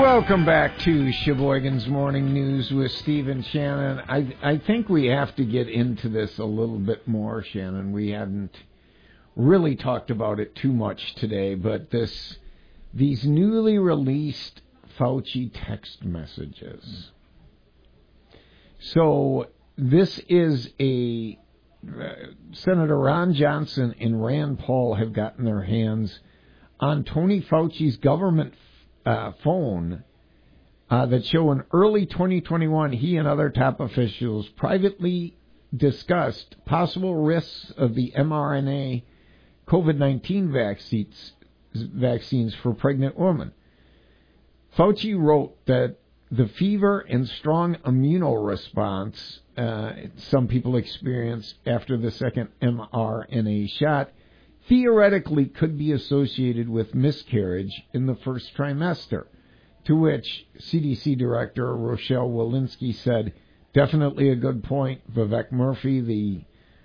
Welcome back to Sheboygan's Morning News with Steve and Shannon. I think we have to get into this a little bit more, Shannon. We hadn't really talked about it too much today, but these newly released Fauci text messages. So this is Senator Ron Johnson and Rand Paul have gotten their hands on Tony Fauci's government phone that show in early 2021 he and other top officials privately discussed possible risks of the mRNA COVID-19 vaccines for pregnant women. Fauci wrote that the fever and strong immunoresponse some people experience after the second mRNA shot theoretically could be associated with miscarriage in the first trimester, to which CDC Director Rochelle Walensky said, definitely a good point. Vivek Murthy, the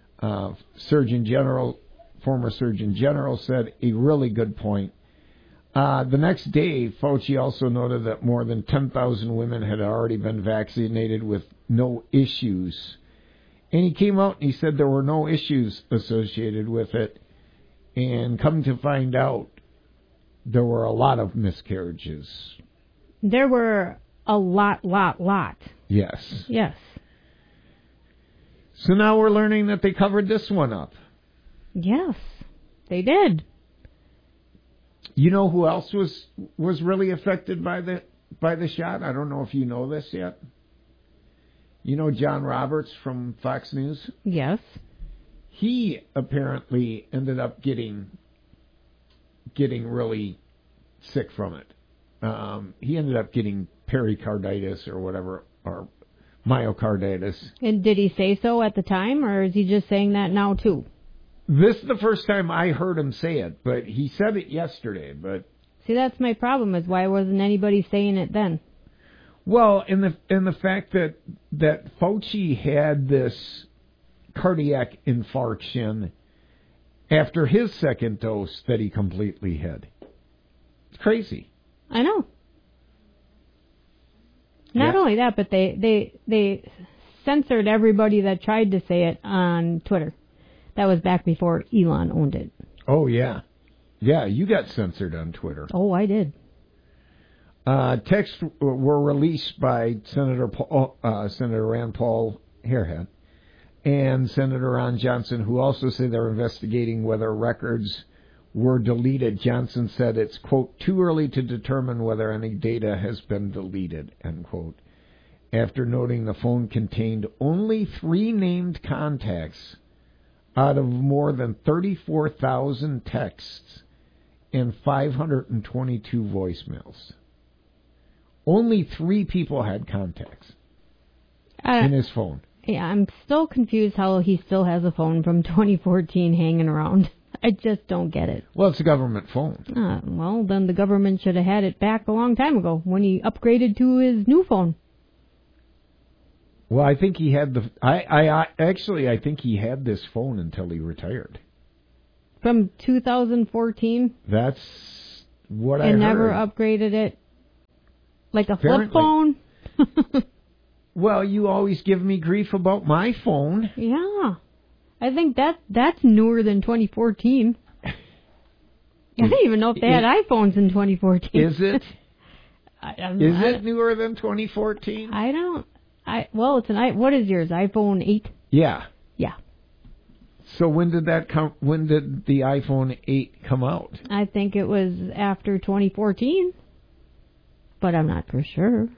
former Surgeon General, said a really good point. The next day, Fauci also noted that more than 10,000 women had already been vaccinated with no issues. And he came out and he said there were no issues associated with it. And come to find out, there were a lot of miscarriages. There were a lot. Yes. Yes. So now we're learning that they covered this one up. Yes, they did. You know who else was really affected by the shot? I don't know if you know this yet. You know John Roberts from Fox News? Yes. He apparently ended up getting really sick from it. He ended up getting pericarditis or whatever, or myocarditis. And did he say so at the time, or is he just saying that now too? This is the first time I heard him say it, but he said it yesterday. But see, that's my problem. Is why wasn't anybody saying it then? Well, in the fact that Fauci had this cardiac infarction after his second dose that he completely hid. It's crazy. I know. Not only that, but they censored everybody that tried to say it on Twitter. That was back before Elon owned it. Oh, yeah. Yeah, you got censored on Twitter. Oh, I did. Texts were released by Senator Rand Paul Hairhead and Senator Ron Johnson, who also say they're investigating whether records were deleted. Johnson said it's, quote, too early to determine whether any data has been deleted, end quote, after noting the phone contained only 3 named contacts out of more than 34,000 texts and 522 voicemails. Only 3 people had contacts in his phone. Yeah, I'm still confused how he still has a phone from 2014 hanging around. I just don't get it. Well, it's a government phone. Well, then the government should have had it back a long time ago when he upgraded to his new phone. Well, I think he had I think he had this phone until he retired. From 2014? That's what I heard. And never upgraded it? Like a flip phone? Well, you always give me grief about my phone. Yeah. I think that's newer than 2014. I don't even know if they had iPhones in 2014. Is it? Is it newer than 2014? I don't. Well, it's what is yours? iPhone 8? Yeah. Yeah. So when did the iPhone 8 come out? I think it was after 2014. But I'm not for sure.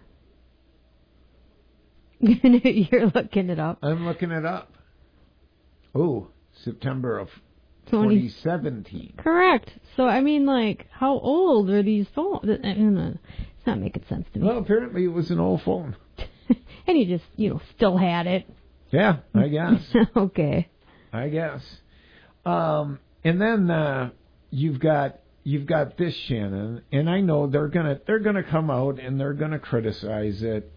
You're looking it up. I'm looking it up. Oh, September of 2017. Correct. So, I mean, like, how old are these phones? It's not making sense to me. Well, apparently it was an old phone. And you just, still had it. Yeah, I guess. Okay. I guess. And then you've got this, Shannon, and I know they're gonna come out and they're gonna criticize it.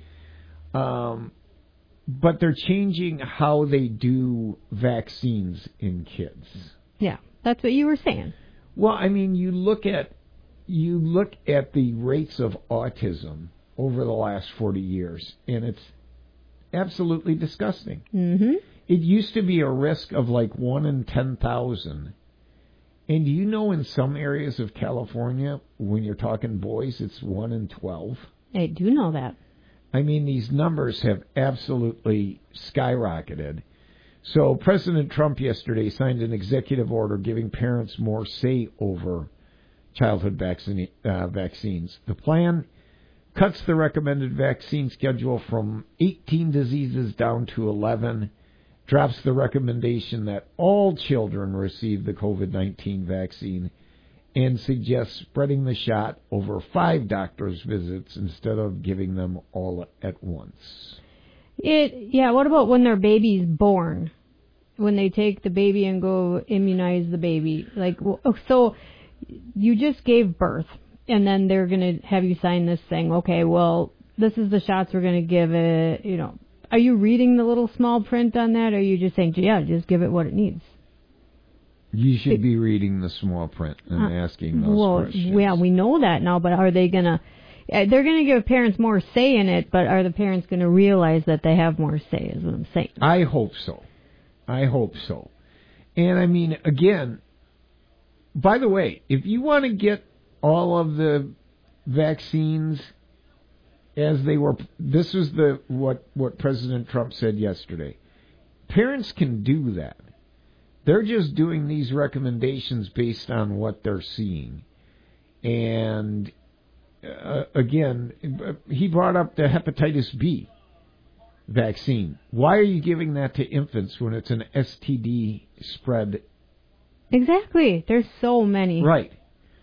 But they're changing how they do vaccines in kids. Yeah, that's what you were saying. Well, I mean, you look at you look at the rates of autism over the last 40 years, and it's absolutely disgusting. Mm-hmm. It used to be a risk of like 1 in 10,000. And do you know in some areas of California, when you're talking boys, it's 1 in 12? I do know that. I mean, these numbers have absolutely skyrocketed. So President Trump yesterday signed an executive order giving parents more say over childhood vaccines. The plan cuts the recommended vaccine schedule from 18 diseases down to 11, drops the recommendation that all children receive the COVID-19 vaccine, and suggests spreading the shot over 5 doctor's visits instead of giving them all at once. What about when their baby's born? When they take the baby and go immunize the baby? So you just gave birth, and then they're going to have you sign this thing. Okay, well, this is the shots we're going to give it, Are you reading the little small print on that, or are you just saying, yeah, just give it what it needs? You should be reading the small print and asking those questions. Yeah, we know that now, but are they going to... They're going to give parents more say in it, but are the parents going to realize that they have more say, is what I'm saying. I hope so. And, I mean, again, by the way, if you want to get all of the vaccines as they were... This is what President Trump said yesterday. Parents can do that. They're just doing these recommendations based on what they're seeing. And, again, he brought up the hepatitis B vaccine. Why are you giving that to infants when it's an STD spread? Exactly. There's so many. Right.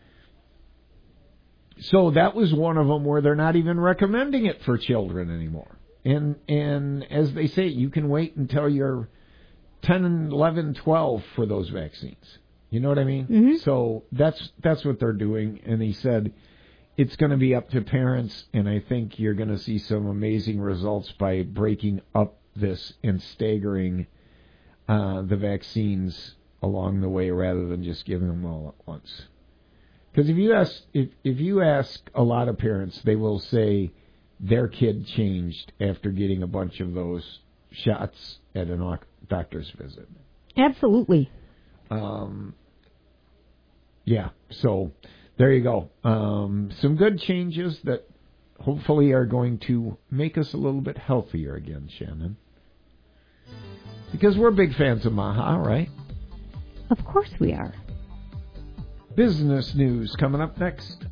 So that was one of them where they're not even recommending it for children anymore. And as they say, you can wait until you're 10, 11, 12 for those vaccines. You know what I mean? Mm-hmm. So that's what they're doing. And he said it's going to be up to parents, and I think you're going to see some amazing results by breaking up this and staggering the vaccines along the way rather than just giving them all at once. Because if you ask a lot of parents, they will say their kid changed after getting a bunch of those shots at a doctor's visit. Absolutely. Yeah, so there you go. Some good changes that hopefully are going to make us a little bit healthier again, Shannon. Because we're big fans of Maha, right? Of course we are. Business news coming up next.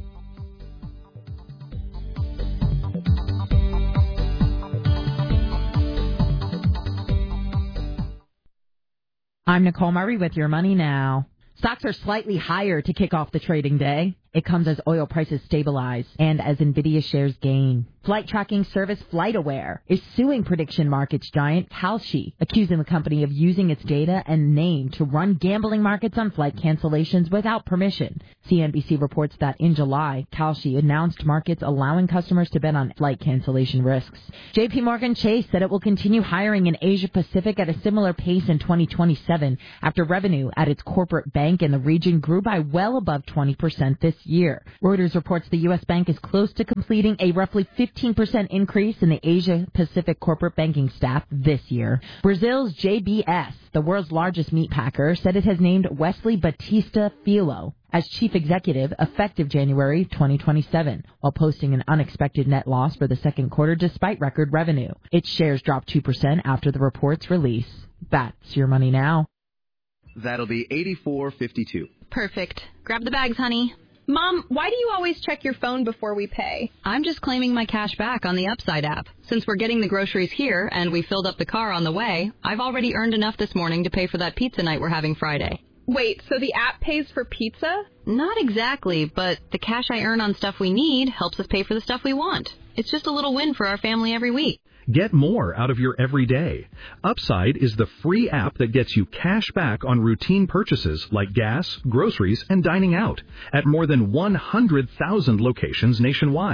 I'm Nicole Murray with Your Money Now. Stocks are slightly higher to kick off the trading day. It comes as oil prices stabilize and as NVIDIA shares gain. Flight tracking service FlightAware is suing prediction markets giant Kalshi, accusing the company of using its data and name to run gambling markets on flight cancellations without permission. CNBC reports that in July, Kalshi announced markets allowing customers to bet on flight cancellation risks. JP Morgan Chase said it will continue hiring in Asia Pacific at a similar pace in 2027 after revenue at its corporate bank in the region grew by well above 20% this year. Reuters reports the U.S. bank is close to completing a roughly 15% increase in the Asia Pacific corporate banking staff this year. Brazil's JBS, the world's largest meat packer, said it has named Wesley Batista Filho as chief executive effective January 2027, while posting an unexpected net loss for the second quarter despite record revenue. Its shares dropped 2% after the report's release. That's Your Money Now. That'll be $84.52. Perfect. Grab the bags, honey. Mom, why do you always check your phone before we pay? I'm just claiming my cash back on the Upside app. Since we're getting the groceries here and we filled up the car on the way, I've already earned enough this morning to pay for that pizza night we're having Friday. Wait, so the app pays for pizza? Not exactly, but the cash I earn on stuff we need helps us pay for the stuff we want. It's just a little win for our family every week. Get more out of your everyday. Upside is the free app that gets you cash back on routine purchases like gas, groceries, and dining out at more than 100,000 locations nationwide.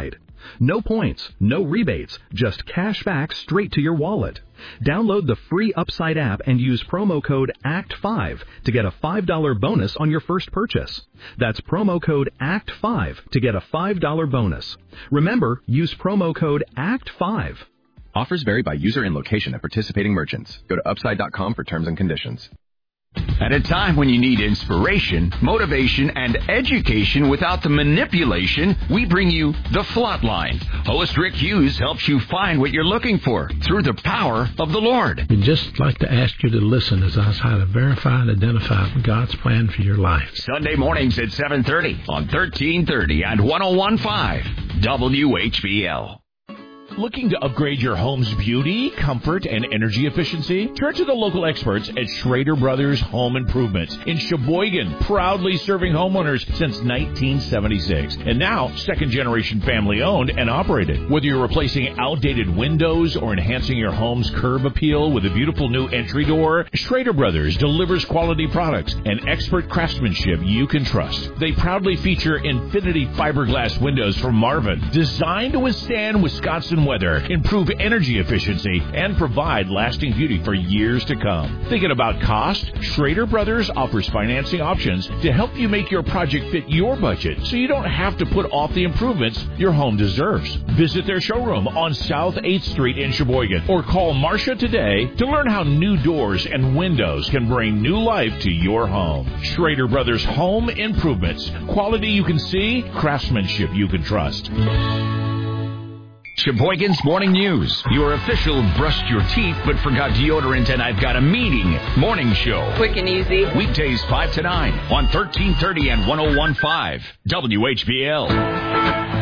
No points, no rebates, just cash back straight to your wallet. Download the free Upside app and use promo code ACT5 to get a $5 bonus on your first purchase. That's promo code ACT5 to get a $5 bonus. Remember, use promo code ACT5. Offers vary by user and location at participating merchants. Go to Upside.com for terms and conditions. At a time when you need inspiration, motivation, and education without the manipulation, we bring you The Flatline. Host Rick Hughes helps you find what you're looking for through the power of the Lord. We'd just like to ask you to listen as I try to verify and identify God's plan for your life. Sunday mornings at 7:30 on 1330 and 101.5 WHBL. Looking to upgrade your home's beauty, comfort, and energy efficiency? Turn to the local experts at Schrader Brothers Home Improvements in Sheboygan, proudly serving homeowners since 1976. And now, second-generation family-owned and operated. Whether you're replacing outdated windows or enhancing your home's curb appeal with a beautiful new entry door, Schrader Brothers delivers quality products and expert craftsmanship you can trust. They proudly feature Infinity fiberglass windows from Marvin, designed to withstand Wisconsin weather, improve energy efficiency, and provide lasting beauty for years to come. Thinking about cost? Schrader Brothers offers financing options to help you make your project fit your budget so you don't have to put off the improvements your home deserves. Visit their showroom on South 8th Street in Sheboygan or call Marcia today to learn how new doors and windows can bring new life to your home. Schrader Brothers Home Improvements. Quality you can see, craftsmanship you can trust. Sheboygan's Morning News, your official brushed your teeth but forgot deodorant and I've got a meeting morning show. Quick and easy. Weekdays 5 to 9 on 1330 and 101.5 WHBL.